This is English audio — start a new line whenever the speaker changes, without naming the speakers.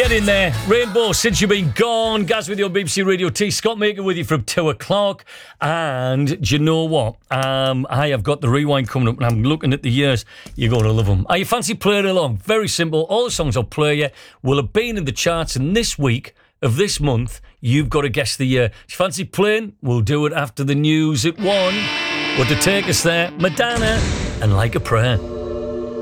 Get in there. Rainbow, Since You've Been Gone. Gaz with your BBC Radio T. Scott Maker with you from 2 o'clock. And do you know what? I have got the rewind coming up and I'm looking at the years. You're going to love them. Are you fancy playing along? Very simple. All the songs I'll play you will have been in the charts, and this week of this month, you've got to guess the year. Do you fancy playing? We'll do it after the news at 1. But to take us there, Madonna and Like a Prayer.